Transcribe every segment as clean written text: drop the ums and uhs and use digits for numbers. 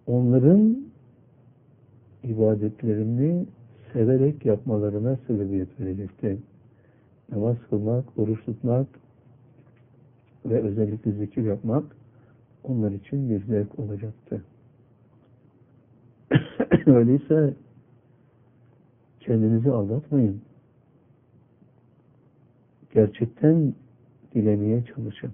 onların ibadetlerini severek yapmalarına sebebiyet verecekti. Namaz kılmak, oruç tutmak ve özellikle zikir yapmak onlar için bir zevk olacaktı. Öyleyse kendinizi aldatmayın. Gerçekten dilemeye çalışın.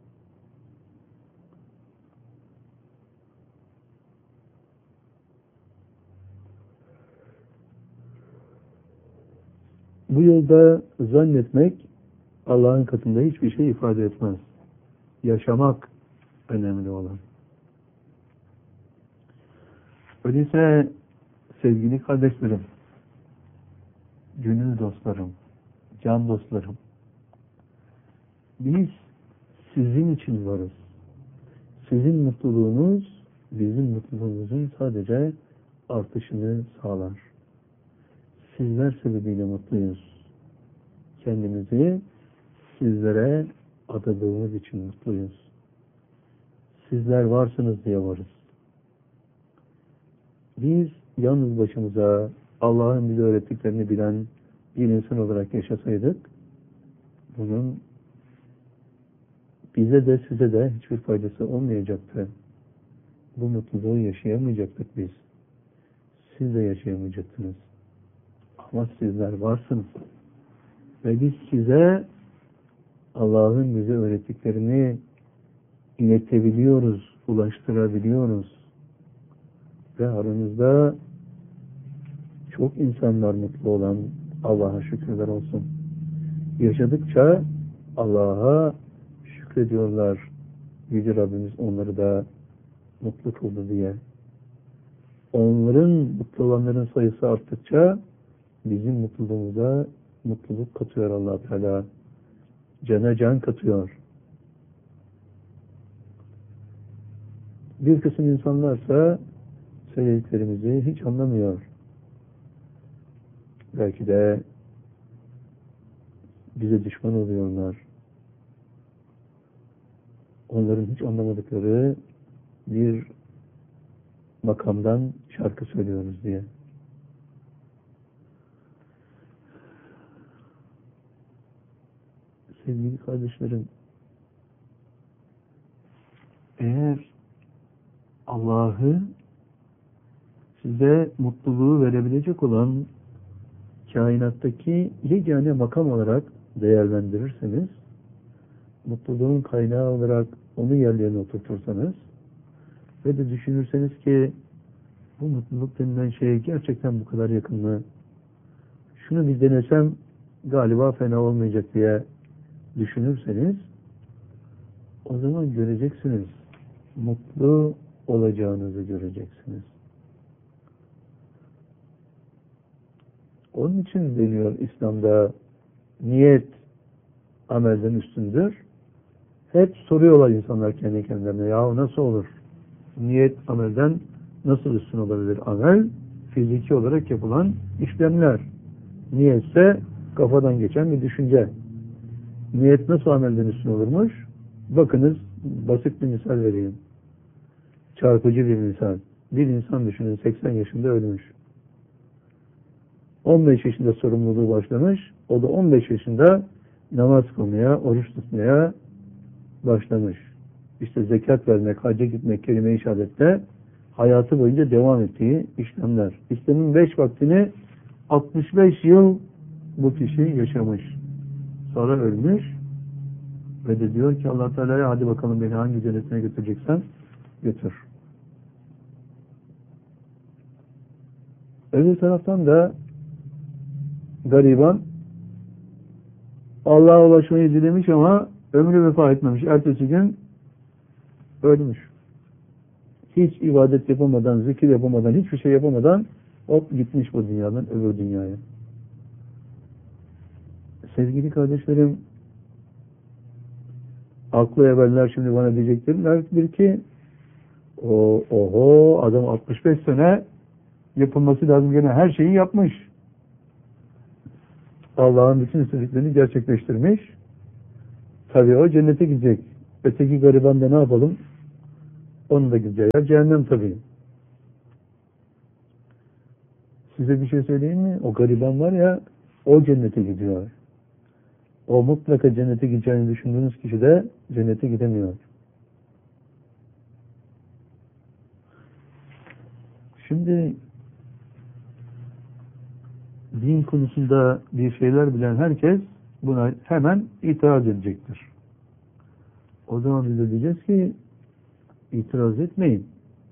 Bu yolda zannetmek Allah'ın katında hiçbir şey ifade etmez. Yaşamak önemli olan. Öyleyse sevgili kardeşlerim, gönül dostlarım, can dostlarım, biz sizin için varız. Sizin mutluluğunuz bizim mutluluğumuzun sadece artışını sağlar. Sizler sebebiyle mutluyuz. Kendimizi sizlere adadığımız için mutluyuz. Sizler varsınız diye varız. Biz yalnız başımıza Allah'ın bize öğrettiklerini bilen bir insan olarak yaşasaydık, bunun bize de size de hiçbir faydası olmayacaktı. Bu mutluluğu yaşayamayacaktık biz. Siz de yaşayamayacaktınız. Ama sizler varsınız. Ve biz size Allah'ın bize öğrettiklerini iletebiliyoruz, ulaştırabiliyoruz. Ve aranızda çok insanlar mutlu olan, Allah'a şükürler olsun. Yaşadıkça Allah'a şükrediyorlar. Yüce Rabbimiz onları da mutlu kıldı diye. Onların mutlu olanların sayısı arttıkça bizim mutluluğumuza mutluluk katıyor Allah Teala. Cana can katıyor. Bir kısım insanlarsa söylediklerimizi hiç anlamıyor. Belki de bize düşman oluyorlar. Onların hiç anlamadıkları bir makamdan şarkı söylüyoruz diye. Sevgili kardeşlerim, eğer Allah'ı size mutluluğu verebilecek olan kainattaki yegane makam olarak değerlendirirseniz, mutluluğun kaynağı olarak onu yerlerine oturtursanız ve de düşünürseniz ki bu mutluluk denilen şeye gerçekten bu kadar yakın mı? Şunu bir denesem galiba fena olmayacak diye düşünürseniz, o zaman göreceksiniz. Mutlu olacağınızı göreceksiniz. Onun için deniyor İslam'da niyet amelden üstündür. Hep soruyorlar insanlar kendi kendilerine. Yahu nasıl olur? Niyet amelden nasıl üstün olabilir? Amel fiziki olarak yapılan işlemler. Niyetse kafadan geçen bir düşünce. Niyet nasıl amelden üstün olurmuş? Bakınız, basit bir misal vereyim. Çarpıcı bir misal. Bir insan düşünün, 80 yaşında ölmüş. 15 yaşında sorumluluğu başlamış. O da 15 yaşında namaz kılmaya, oruç tutmaya başlamış. İşte zekat vermek, hacca gitmek, kelime-i şehadette hayatı boyunca devam ettiği işlemler. İslam'ın 5 vaktini 65 yıl bu kişi yaşamış. Sonra ölmüş ve de diyor ki Allah Teala'ya hadi bakalım beni hangi cennetine götüreceksen götür. Öbür taraftan da gariban Allah'a ulaşmayı dilemiş ama ömrü vefa etmemiş. Ertesi gün ölmüş. Hiç ibadet yapamadan, zikir yapamadan, hiçbir şey yapamadan hop gitmiş bu dünyadan öbür dünyaya. Sevgili kardeşlerim, aklı evveller şimdi bana diyeceklerdir ki oho adam 65 sene yapılması lazım gene her şeyi yapmış. Allah'ın bütün istediklerini gerçekleştirmiş. Tabii o cennete gidecek. Öteki gariban da ne yapalım? Onun da gideceği yer cehennem tabii. Size bir şey söyleyeyim mi? O gariban var ya, o cennete gidiyor. O mutlaka cennete gideceğini düşündüğünüz kişi de cennete gidemiyor. Şimdi din konusunda bir şeyler bilen herkes buna hemen itiraz edecektir. O zaman biz de diyeceğiz ki itiraz etmeyin.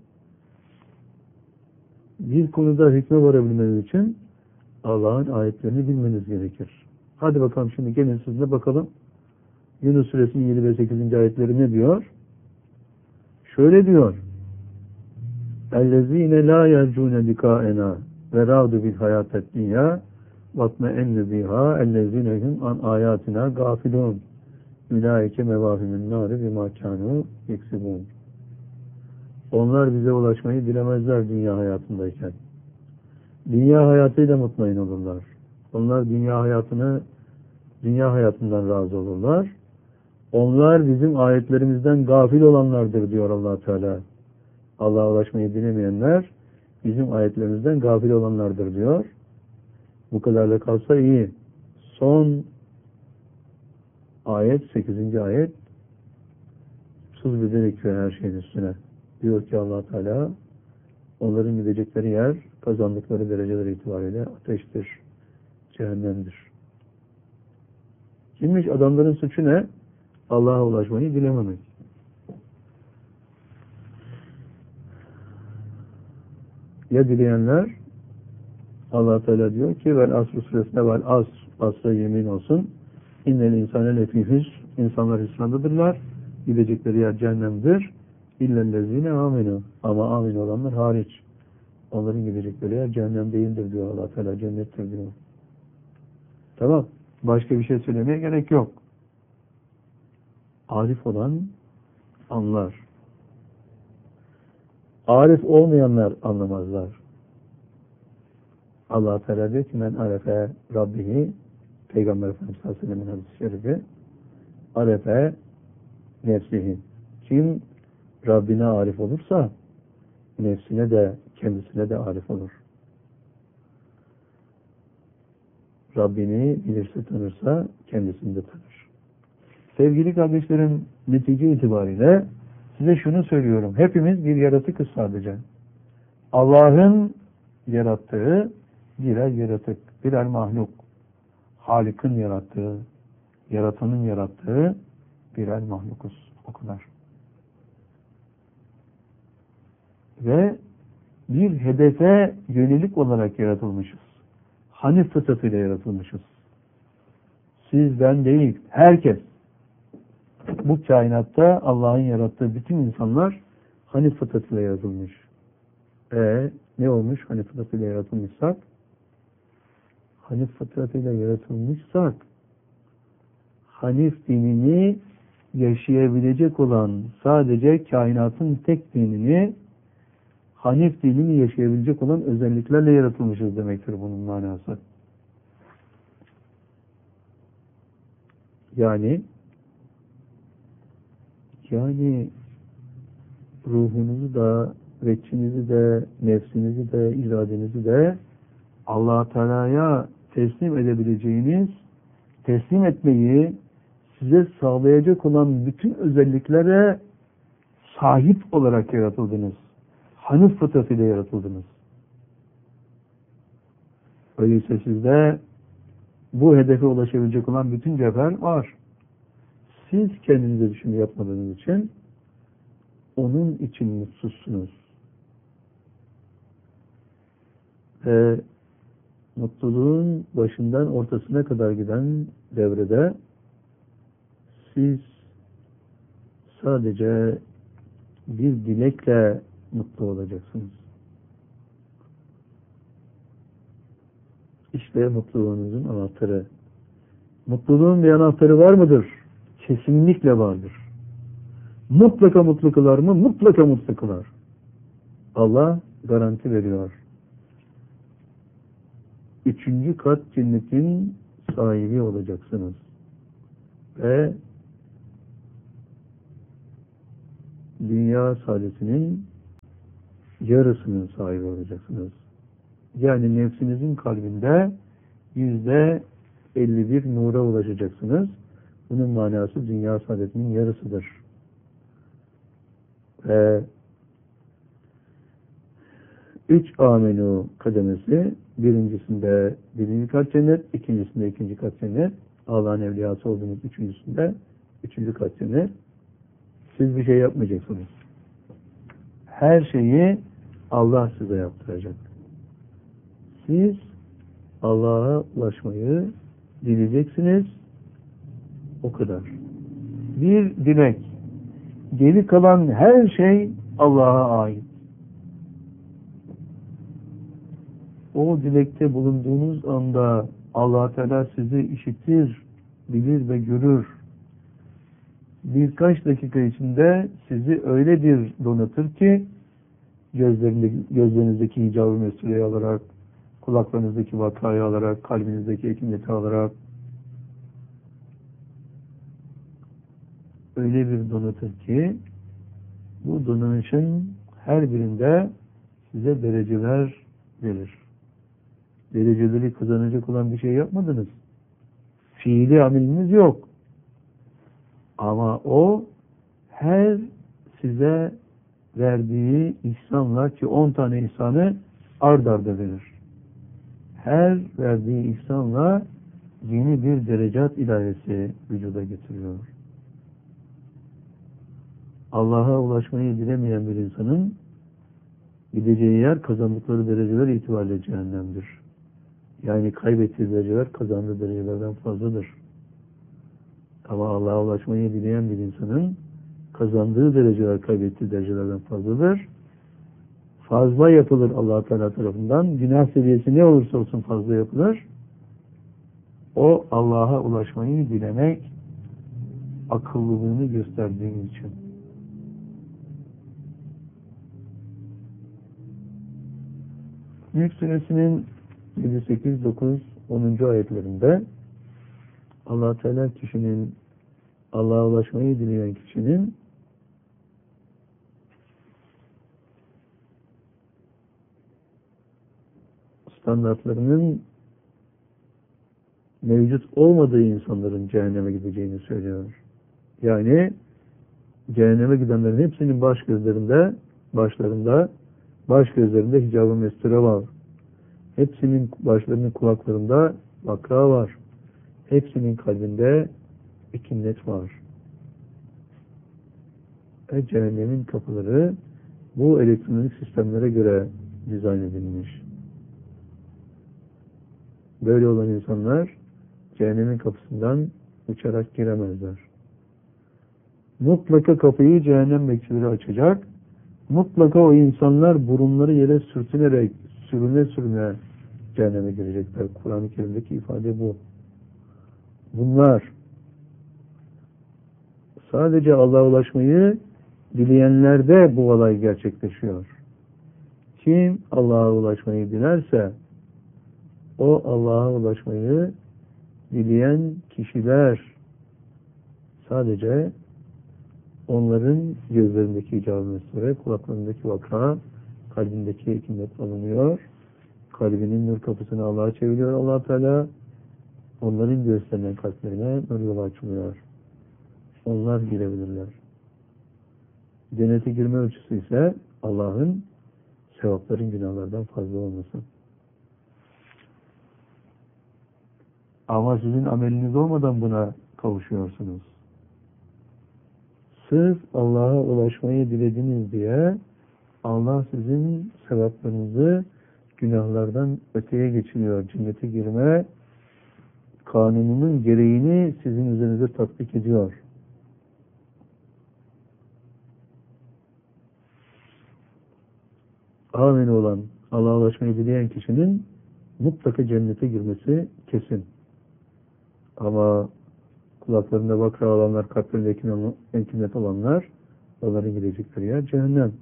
Bir konuda hükme varabilmeniz için Allah'ın ayetlerini bilmeniz gerekir. Hadi bakalım şimdi gelin sizinle bakalım. Yunus Suresinin 7 ve 8. ayetleri ne diyor? Şöyle diyor. اَلَّذ۪ينَ لَا يَرْجُونَ لِقَاءَنَا وَرَاضُ بِالْحَيَاةَ الدُّنْيَا وَاطْمَئَنُّ بِهَا اَلَّذ۪ينَ هُمْ عَنْ آيَاتِنَا غَافِلُونَ اُولَٰئِكَ مَوَاهِمُ النَّارِ بِمَا كَانُوا يَكْسِبُونَ. Onlar bize ulaşmayı dilemezler dünya hayatındayken. Dünya hayatıyla mutmain olurlar. Onlar dünya hayatından razı olurlar. Onlar bizim ayetlerimizden gafil olanlardır diyor Allah Teala. Allah'a ulaşmayı dilemeyenler bizim ayetlerimizden gafil olanlardır diyor. Bu kadarla kalsa iyi. Son ayet, 8. ayet tuz biber ekiyor her şeyin üstüne. Diyor ki Allah Teala onların gidecekleri yer kazandıkları dereceler itibariyle ateştir, cehennemdir. Kimmiş adamların suçu ne? Allah'a ulaşmayı dilememek. Ya dileyenler Allah Teala diyor ki vel asr suresinde vel asra yemin olsun innel insane lefî hüsr insanlar hüsrandadırlar. Gidecekleri yer cehennemdir. İllellezîne âmenû ama amin olanlar hariç. Onların gidecekleri yer cehennem değildir diyor Allah Teala, cennettir diyor. Tamam. Başka bir şey söylemeye gerek yok. Arif olan anlar. Arif olmayanlar anlamazlar. Allah Teala diyor ki men arefe Rabbihi Peygamber Efendimiz sallallahu aleyhi ve sellem'in hadis-i şerifi arefe nefsihi. Kim Rabbine arif olursa nefsine de kendisine de arif olur. Rabbini bilirse tanırsa kendisini de tanır. Sevgili kardeşlerim, netice itibariyle size şunu söylüyorum. Hepimiz bir yaratıkız sadece. Allah'ın yarattığı birer yaratık, birer mahluk. Halik'in yarattığı, yaratanın yarattığı birer mahlukuz. O kadar. Ve bir hedefe yönelik olarak yaratılmışız. Hanif fıtratıyla yaratılmışız. Siz, ben değil, herkes. Bu kainatta Allah'ın yarattığı bütün insanlar Hanif fıtratıyla yaratılmış. Ne olmuş Hanif fıtratıyla yaratılmışsak? Hanif fıtratıyla yaratılmışsak Hanif dinini yaşayabilecek olan sadece kainatın tek dinini Hanif dinini yaşayabilecek olan özelliklerle yaratılmışız demektir bunun manası. Yani ruhunuzu da, veçinizi de, nefsinizi de, iradenizi de Allah Teala'ya teslim edebileceğiniz, teslim etmeyi size sağlayacak olan bütün özelliklere sahip olarak yaratıldınız. Hanif fıtratıyla yaratıldınız. Öyleyse sizde bu hedefe ulaşabilecek olan bütün cevher var. Siz kendinize düşünme yapmadığınız için onun için mutsuzsunuz. Ve mutluluğun başından ortasına kadar giden devrede siz sadece bir dilekle mutlu olacaksınız. İşte mutluluğunuzun anahtarı. Mutluluğun bir anahtarı var mıdır? Kesinlikle vardır. Mutlaka mutlu kılar mı? Mutlaka mutlu kılar. Allah garanti veriyor. 3. kat cennetin sahibi olacaksınız. Ve dünya saadetinin yarısının sahibi olacaksınız. Yani nefsinizin kalbinde %51 nura ulaşacaksınız. Bunun manası dünya saadetinin yarısıdır. Ve 3 amenu kademesi, birincisinde birinci kat cennet, ikincisinde ikinci kat cennet, Allah'ın evliyası olduğunuz üçüncüsünde üçüncü kat cennet. Siz bir şey yapmayacaksınız. Her şeyi Allah size yaptıracak. Siz Allah'a ulaşmayı dileyeceksiniz. O kadar. Bir dilek. Geri kalan her şey Allah'a ait. O dilekte bulunduğunuz anda Allah Teala sizi işitir, bilir ve görür. Birkaç dakika içinde sizi öyle bir donatır ki gözlerinizdeki hicab-ı mesuleyi alarak, kulaklarınızdaki vakayı alarak, kalbinizdeki hikmeti alarak öyle bir donatır ki bu donanışın her birinde size dereceler verir. Dereceleri kazanacak olan bir şey yapmadınız. Fiili ameliniz yok. Ama o her size verdiği ihsanla, ki 10 tane ihsanı ard arda verir. Her verdiği ihsanla yeni bir derecat ilahisi vücuda getiriyor. Allah'a ulaşmayı dilemeyen bir insanın gideceği yer kazandıkları dereceler itibariyle cehennemdir. Yani kaybettiği dereceler kazandığı derecelerden fazladır. Ama Allah'a ulaşmayı dileyen bir insanın kazandığı dereceler kaybettiği derecelerden fazladır. Fazla yapılır Allah Teala tarafından. Günah seviyesi ne olursa olsun fazla yapılır. O Allah'a ulaşmayı dilemek akıllılığını gösterdiği için. Mülk Suresinin 7, 8, 9, 10. ayetlerinde Allah Teala kişinin, Allah'a ulaşmayı dileyen kişinin standartlarının mevcut olmadığı insanların cehenneme gideceğini söylüyor. Yani cehenneme gidenlerin hepsinin baş gözlerinde hicab-ı mesture var. Hepsinin başlarının kulaklarında vakra var. Hepsinin kalbinde ikinnet var. Cehennemin kapıları bu elektronik sistemlere göre dizayn edilmiş. Böyle olan insanlar cehennemin kapısından uçarak giremezler. Mutlaka kapıyı cehennem bekçileri açacak. Mutlaka o insanlar burunları yere sürtünerek, sürüne cehenneme girecekler. Kur'an-ı Kerim'deki ifade bu. Bunlar sadece Allah'a ulaşmayı dileyenlerde bu olay gerçekleşiyor. Kim Allah'a ulaşmayı dilerse o Allah'a ulaşmayı dileyen kişiler sadece onların gözlerindeki hicab-ı mesure, kulaklarındaki vakra, kalbindeki hikmet alınıyor. Kalbinin nur kapısını Allah'a çeviriyor Allah Teala. Onların göğüslerinden kalplerine nur yolu açılıyor. Onlar girebilirler. Cennete girme ölçüsü ise Allah'ın sevapların günahlardan fazla olması. Ama sizin ameliniz olmadan buna kavuşuyorsunuz. Sırf Allah'a ulaşmayı dilediniz diye Allah sizin sevaplarınızı günahlardan öteye geçiriyor. Cennete girme kanununun gereğini sizin üzerinize tatbik ediyor. Amin olan Allah'a ulaşmayı dileyen kişinin mutlaka cennete girmesi kesin. Ama kulaklarında vakra olanlar, kalplerinde enkinet olanlar, onların gidecekleri yer cehennem.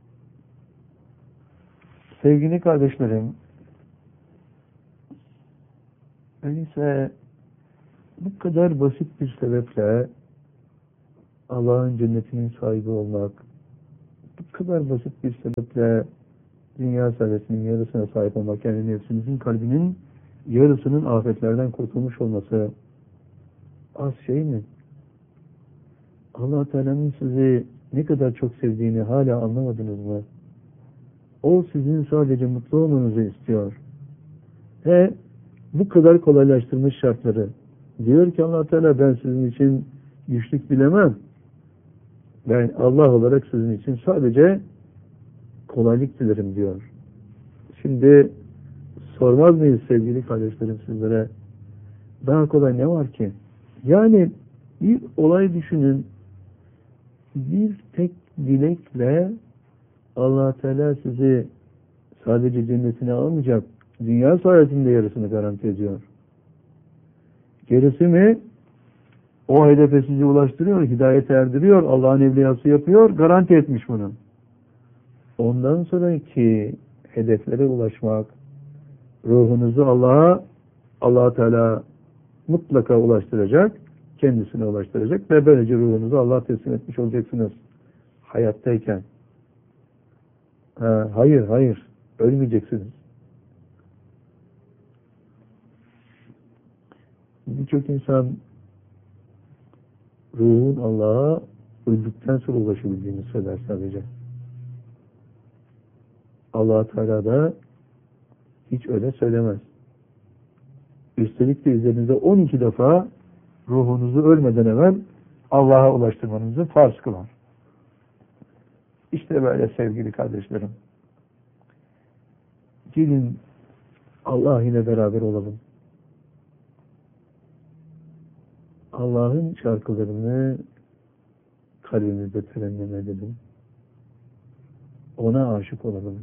Sevgili kardeşlerim, öyleyse bu kadar basit bir sebeple Allah'ın cennetinin sahibi olmak, bu kadar basit bir sebeple dünya saadetinin yarısına sahip olmak, yani nefsinizin kalbinin yarısının afetlerden kurtulmuş olması az şey mi? Allah Teala'nın sizi ne kadar çok sevdiğini hala anlamadınız mı? O sizin sadece mutlu olmanızı istiyor. Ve bu kadar kolaylaştırmış şartları. Diyor ki Allah Teala, ben sizin için güçlük bilemem. Ben Allah olarak sizin için sadece kolaylık dilerim diyor. Şimdi sormaz mıyız sevgili kardeşlerim sizlere? Daha kolay ne var ki? Yani bir olay düşünün. Bir tek dilekle Allah Teala sizi sadece cennetine almayacak, dünya saadetinde yarısını garanti ediyor. Gerisi mi? O hedefe sizi ulaştırıyor, hidayete erdiriyor, Allah'ın evliyası yapıyor, garanti etmiş bunu. Ondan sonraki hedeflere ulaşmak, ruhunuzu Allah Teala mutlaka ulaştıracak, kendisine ulaştıracak ve böylece ruhunuzu Allah'a teslim etmiş olacaksınız hayattayken. Hayır, ölmeyeceksiniz. Birçok insan ruhun Allah'a öldükten sonra ulaşabildiğini söyler sadece. Allah Teala da hiç öyle söylemez. Üstelik de üzerinize 12 defa ruhunuzu ölmeden evvel Allah'a ulaştırmanızı farz kılar. İşte böyle sevgili kardeşlerim. Gelin Allah ile beraber olalım. Allah'ın şarkılarını kalbimizde terennüm edelim. Ona aşık olalım.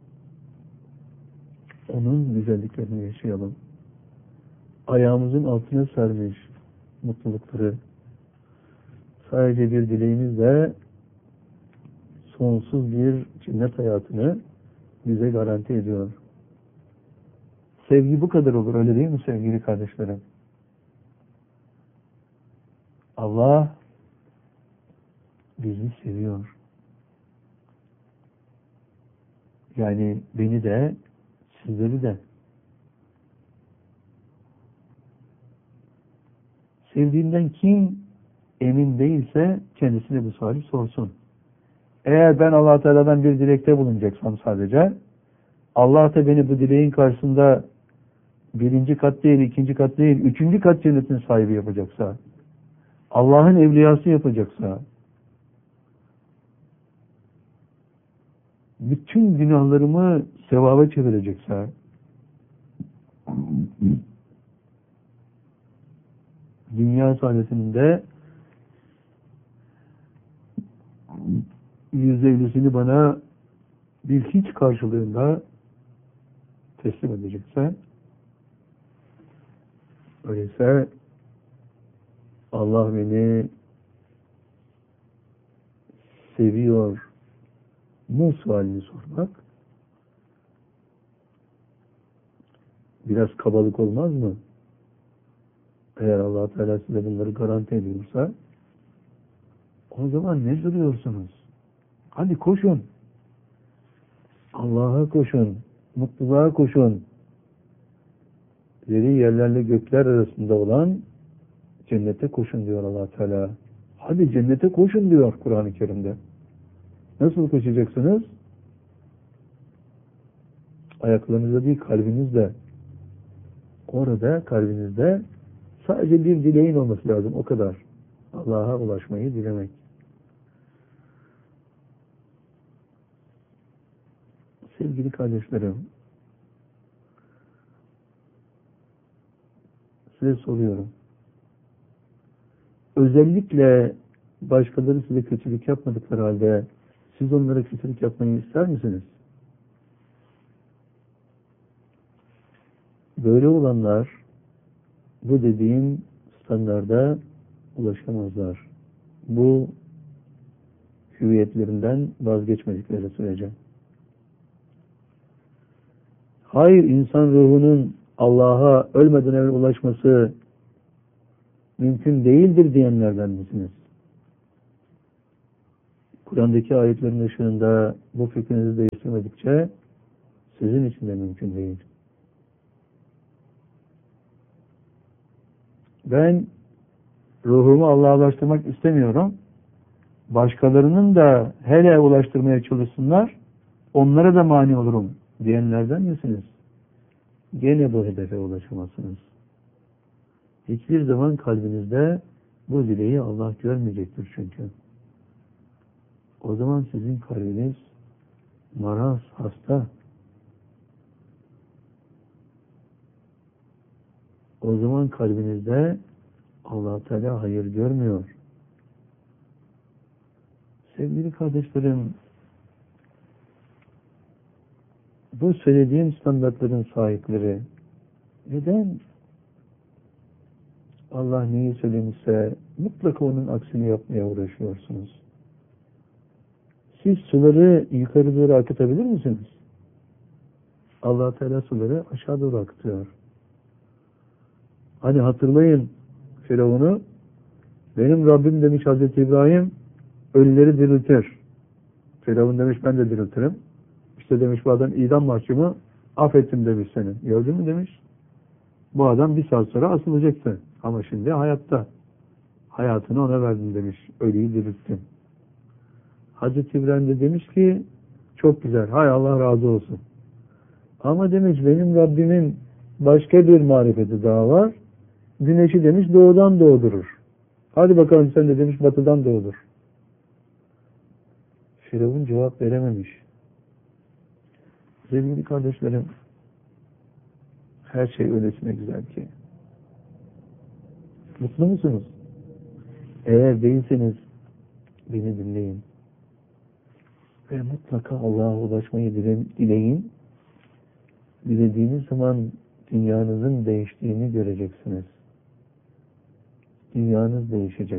Onun güzelliklerini yaşayalım. Ayağımızın altına sermiş mutlulukları sadece bir dileğimizle sonsuz bir cennet hayatını bize garanti ediyor. Sevgi bu kadar olur, öyle değil mi sevgili kardeşlerim? Allah bizi seviyor. Yani beni de, sizleri de. Sevdiğinden kim emin değilse kendisine bu suali sorsun. Eğer ben Allah Teala'dan bir dilekte bulunacaksam sadece, Allah da beni bu dileğin karşısında birinci kat değil, ikinci kat değil, üçüncü kat cennetin sahibi yapacaksa, Allah'ın evliyası yapacaksa, bütün günahlarımı sevaba çevirecekse, dünya saadetinde %50'sini bana bir hiç karşılığında teslim edecekse, öyleyse Allah beni seviyor mu sualini sormak biraz kabalık olmaz mı? Eğer Allah Teala size bunları garanti ediyorsa, o zaman ne duruyorsunuz? Hadi koşun. Allah'a koşun. Mutluluğa koşun. Yeri yerlerle gökler arasında olan cennete koşun diyor Allah Teala. Hadi cennete koşun diyor Kur'an-ı Kerim'de. Nasıl koşacaksınız? Ayaklarınızda değil, kalbinizle. Orada kalbinizde sadece bir dileğin olması lazım. O kadar. Allah'a ulaşmayı dilemek. Sevgili kardeşlerim, size soruyorum. Özellikle başkaları size kötülük yapmadıkları halde siz onlara kötülük yapmayı ister misiniz? Böyle olanlar bu dediğim standarda ulaşamazlar. Bu hüviyetlerinden vazgeçmedikleri sürece. Hayır, insan ruhunun Allah'a ölmeden evvel ulaşması mümkün değildir diyenlerden misiniz? Kur'an'daki ayetlerin ışığında bu fikrinizi değiştirmedikçe Sizin için de mümkün değil. Ben ruhumu Allah'a ulaştırmak istemiyorum. Başkalarının da hele ulaştırmaya çalışsınlar, onlara da mani olurum diyenlerden misiniz? Gene bu hedefe ulaşamazsınız. Hiçbir zaman kalbinizde bu dileği Allah görmeyecektir çünkü. O zaman sizin kalbiniz maraz, hasta. O zaman kalbinizde Allah Teala hayır görmüyor. Sevgili kardeşlerim, bu söylediğim standartların sahipleri neden Allah neyi söylemişse mutlaka onun aksini yapmaya uğraşıyorsunuz? Siz suları yukarı doğru akıtabilir misiniz? Allah Teala suları aşağı doğru akıtıyor. Hani hatırlayın Firavun'u, benim Rabbim demiş Hazreti İbrahim, ölüleri diriltir. Firavun demiş ben de diriltirim. İşte demiş bu adam idam mahkumu, affettim demiş seni. Gördün mü demiş. Bu adam bir saat sonra asılacaktı. Ama şimdi hayatta. Hayatını ona verdim demiş. Ölüyü dirilttim. Hazreti İbrahim de demiş ki çok güzel. Hay Allah razı olsun. Ama demiş benim Rabbimin başka bir marifeti daha var. Güneşi demiş doğudan doğdurur. Hadi bakalım sen de demiş batıdan doğdur. Firavun cevap verememiş. Sevgili kardeşlerim, her şey öylesine güzel ki. Mutlu musunuz? Eğer değilseniz beni dinleyin. Ve mutlaka Allah'a ulaşmayı dileyin. Dilediğiniz zaman dünyanızın değiştiğini göreceksiniz. Dünyanız değişecek.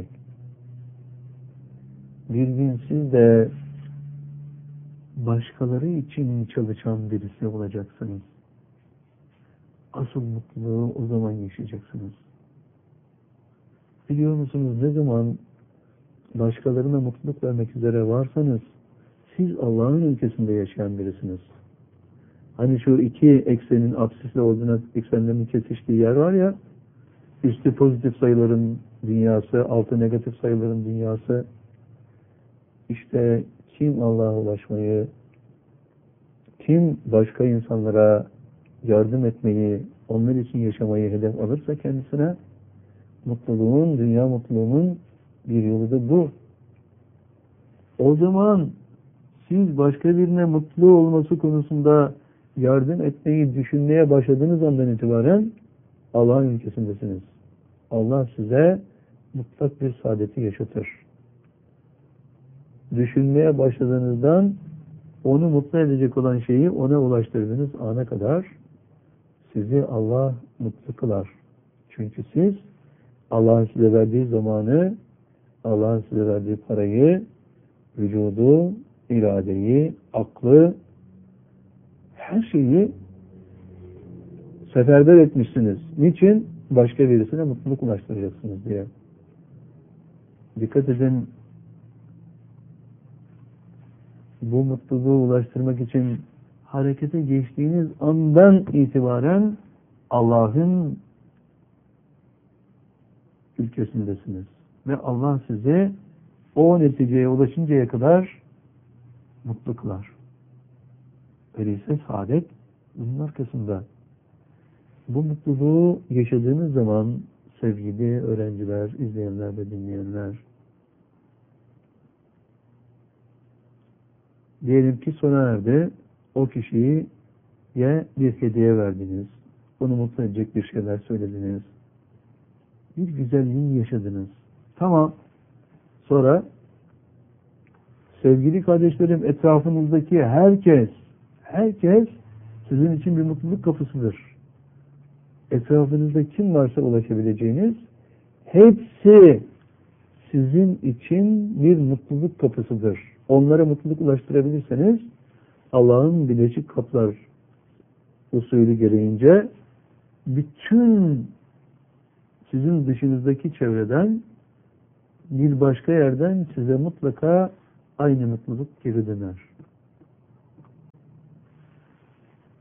Bir gün siz de başkaları için çalışan birisi olacaksınız. Asıl mutluluğu o zaman yaşayacaksınız. Biliyor musunuz ne zaman başkalarına mutluluk vermek üzere varsanız siz Allah'ın ülkesinde yaşayan birisiniz. Hani şu iki eksenin absisle ordinat eksenlerinin kesiştiği yer var ya, üstü pozitif sayıların dünyası, altı negatif sayıların dünyası. İşte kim Allah'a ulaşmayı, kim başka insanlara yardım etmeyi, onlar için yaşamayı hedef alırsa kendisine mutluluğun, dünya mutluluğunun bir yolu da bu. O zaman siz başka birine mutlu olması konusunda yardım etmeyi düşünmeye başladığınız andan itibaren Allah'ın ülkesindesiniz. Allah size mutlak bir saadeti yaşatır. Düşünmeye başladığınızdan onu mutlu edecek olan şeyi ona ulaştırdığınız ana kadar sizi Allah mutlu kılar. Çünkü siz Allah'ın size verdiği zamanı, Allah'ın size verdiği parayı, vücudu, iradeyi, aklı, her şeyi seferber etmişsiniz. Niçin? Başka birisine mutluluk ulaştıracaksınız diye. Dikkat edin, bu mutluluğu ulaştırmak için harekete geçtiğiniz andan itibaren Allah'ın ülkesindesiniz. Ve Allah sizi o neticeye ulaşıncaya kadar mutlu kılar. Öyleyse saadet bunun arkasında. Bu mutluluğu yaşadığınız zaman sevgili öğrenciler, izleyenler ve dinleyenler, diyelim ki sona erdi, o kişiye bir hediye verdiniz, onu mutlu edecek bir şeyler söylediniz, bir güzelliği yaşadınız. Tamam. Sonra sevgili kardeşlerim, etrafınızdaki herkes sizin için bir mutluluk kapısıdır. Etrafınızda kim varsa ulaşabileceğiniz hepsi sizin için bir mutluluk kapısıdır. Onlara mutluluk ulaştırabilirseniz Allah'ın Birleşik Kaplar usulü gereğince bütün sizin dışınızdaki çevreden bir başka yerden size mutlaka aynı mutluluk geri döner.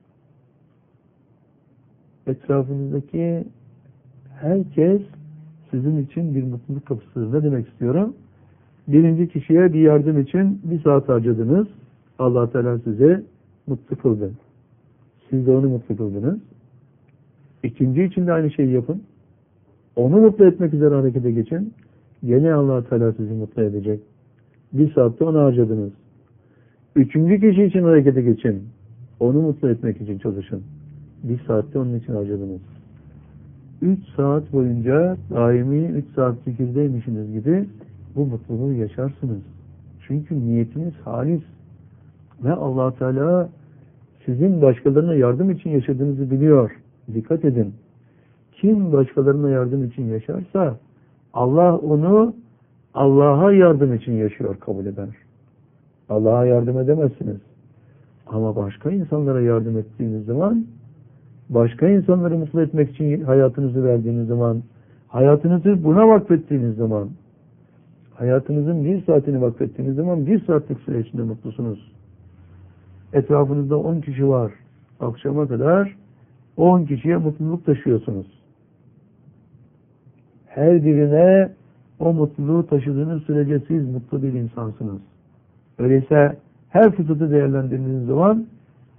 etrafınızdaki herkes sizin için bir mutluluk kapısıdır. Ne demek istiyorum? Birinci kişiye bir yardım için 1 saat harcadınız. Allah Teala size mutlu kıldı. Siz de onu mutlu kıldınız. İkinci için de aynı şeyi yapın. Onu mutlu etmek üzere harekete geçin. Gene Allah Teala sizi mutlu edecek. 1 saatte onu harcadınız. Üçüncü kişi için harekete geçin. Onu mutlu etmek için çalışın. 1 saatte onun için harcadınız. 3 saat boyunca daimi 3 saat zikirdeymişsiniz gibi bu mutluluğu yaşarsınız. Çünkü niyetiniz halis. Ve Allah Teala sizin başkalarına yardım için yaşadığınızı biliyor. Dikkat edin. Kim başkalarına yardım için yaşarsa Allah onu Allah'a yardım için yaşıyor kabul eder. Allah'a yardım edemezsiniz. Ama başka insanlara yardım ettiğiniz zaman, başka insanları mutlu etmek için hayatınızı verdiğiniz zaman, hayatınızı buna vakfettiğiniz zaman, hayatınızın 1 saatini vakfettiğiniz zaman 1 saatlik süre içinde mutlusunuz. Etrafınızda 10 kişi var. Akşama kadar 10 kişiye mutluluk taşıyorsunuz. Her birine o mutluluğu taşıdığınız sürece siz mutlu bir insansınız. Öyleyse her fırsatı değerlendirdiğiniz zaman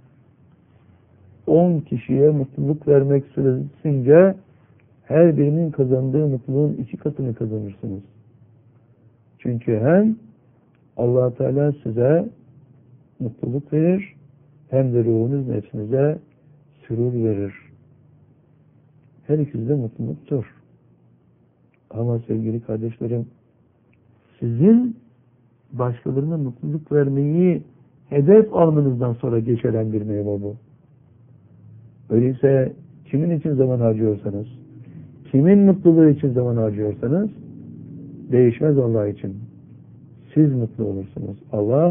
10 kişiye mutluluk vermek süresince her birinin kazandığı mutluluğun 2 katını kazanırsınız. Çünkü hem Allah Teala size mutluluk verir, hem de ruhunuz nefsinize sürur verir. Her ikisi de mutluluktur. Ama sevgili kardeşlerim, sizin başkalarına mutluluk vermeyi hedef almanızdan sonra geçeren bir meyve bu. Öyleyse kimin için zaman harcıyorsanız, kimin mutluluğu için zaman harcıyorsanız değişmez Allah için. Siz mutlu olursunuz. Allah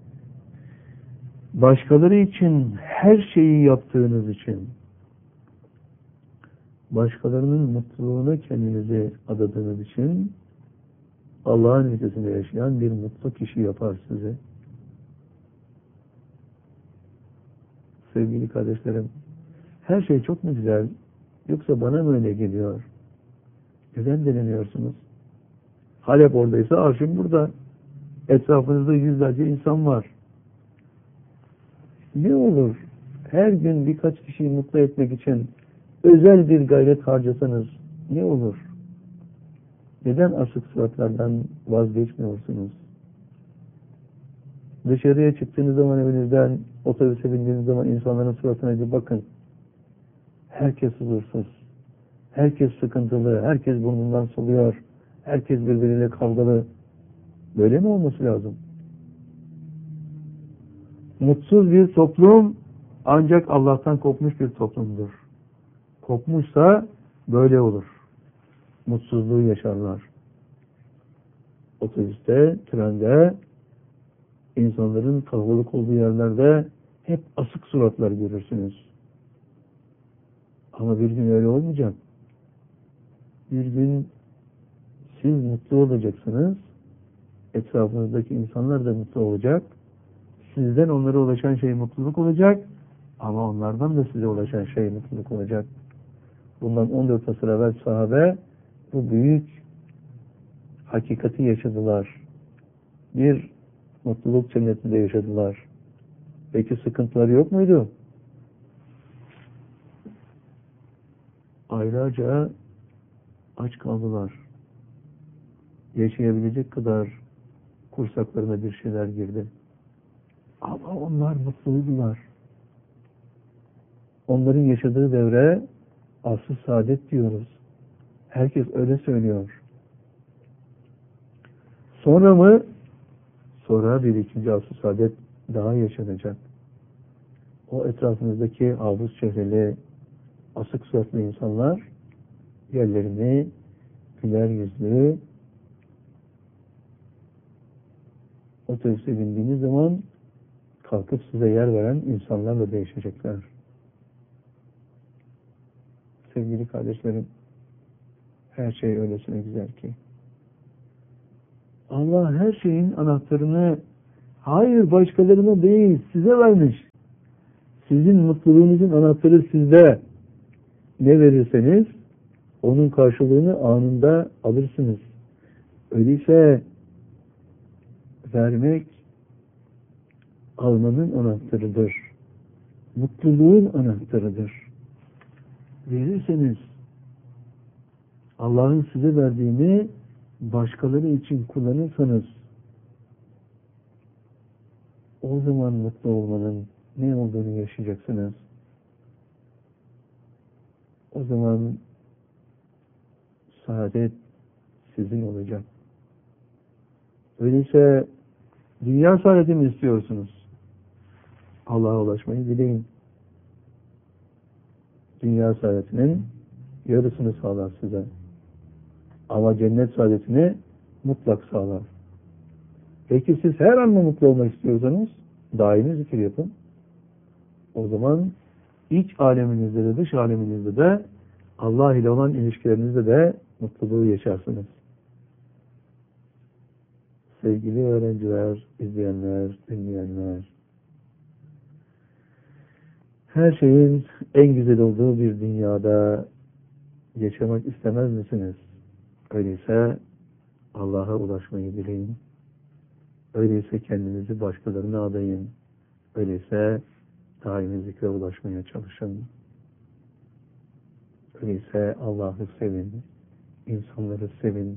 başkaları için her şeyi yaptığınız için, başkalarının mutluluğuna kendinizi adadığınız için Allah'ın ülkesinde yaşayan bir mutlu kişi yapar sizi. Sevgili kardeşlerim, her şey çok mu güzel, yoksa bana mı öyle geliyor? Neden deneniyorsunuz? Halep oradaysa arşın burada. Etrafınızda yüzlerce insan var. Ne olur her gün birkaç kişiyi mutlu etmek için özel bir gayret harcasanız ne olur? Neden asık suratlardan vazgeçmiyorsunuz? Dışarıya çıktığınız zaman evinizden, otobüse bindiğiniz zaman insanların suratına bir bakın. Herkes huzursuz. Herkes sıkıntılı. Herkes burnundan soluyor. Herkes birbiriyle kavgalı. Böyle mi olması lazım? Mutsuz bir toplum ancak Allah'tan kopmuş bir toplumdur. Kopmuşsa böyle olur. Mutsuzluğu yaşarlar. Otobüste, trende, insanların kalabalık olduğu yerlerde hep asık suratlar görürsünüz. Ama bir gün öyle olmayacak. Bir gün siz mutlu olacaksınız. Etrafınızdaki insanlar da mutlu olacak. Sizden onlara ulaşan şey mutluluk olacak. Ama onlardan da size ulaşan şey mutluluk olacak. Bundan 14 asır evvel sahabe bu büyük hakikati yaşadılar. Bir mutluluk cennetinde yaşadılar. Peki sıkıntıları yok muydu? Aylarca aç kaldılar. Yaşayabilecek kadar kursaklarına bir şeyler girdi. Ama onlar mutluydular. Onların yaşadığı devre asr-ı saadet diyoruz. Herkes öyle söylüyor. Sonra mı? Sonra bir ikinci asr-ı saadet daha yaşanacak. O etrafınızdaki havuz çehreli, asık suratlı insanlar yerlerini güler yüzlü otobüse bindiğiniz zaman kalkıp size yer veren insanlarla değişecekler. Sevgili kardeşlerim, her şey öylesine güzel ki. Allah her şeyin anahtarını hayır başkalarına değil size vermiş. Sizin mutluluğunuzun anahtarı sizde. ne verirseniz onun karşılığını anında alırsınız. Öyleyse vermek almanın anahtarıdır. Mutluluğun anahtarıdır. Verirseniz Allah'ın size verdiğini başkaları için kullanırsanız o zaman mutlu olmanın ne olduğunu yaşayacaksınız. O zaman saadet sizin olacak. Öyleyse dünya saadeti mi istiyorsunuz? Allah'a ulaşmayı dileyin. Dünya saadetinin yarısını sağlar size. Ama cennet saadetini mutlak sağlar. Peki siz her an mutlu olmak istiyorsanız daimi zikir yapın. O zaman iç aleminizde de dış aleminizde de Allah ile olan ilişkilerinizde de mutluluğu yaşarsınız. Sevgili öğrenciler, izleyenler, dinleyenler, her şeyin en güzel olduğu bir dünyada yaşamak istemez misiniz? Öyleyse Allah'a ulaşmayı dileyin. Öyleyse kendinizi başkalarına adayın. Öyleyse daimi zikre ulaşmaya çalışın. Öyleyse Allah'ı sevin. İnsanları sevin.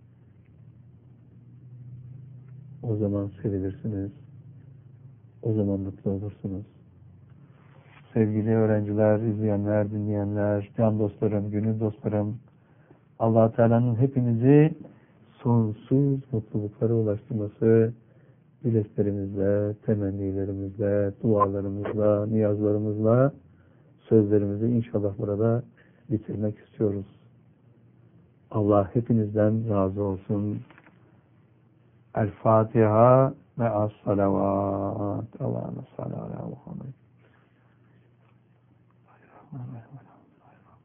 O zaman sevilirsiniz. O zaman mutlu olursunuz. Sevgili öğrenciler, izleyenler, dinleyenler, can dostlarım, gönül dostlarım, Allah Teala'nın hepinizi sonsuz mutluluklara ulaştırması dileklerimizle, temennilerimizle, dualarımızla, niyazlarımızla, sözlerimizi inşallah burada bitirmek istiyoruz. Allah hepinizden razı olsun. El Fatiha ve as-salavat. Allah'a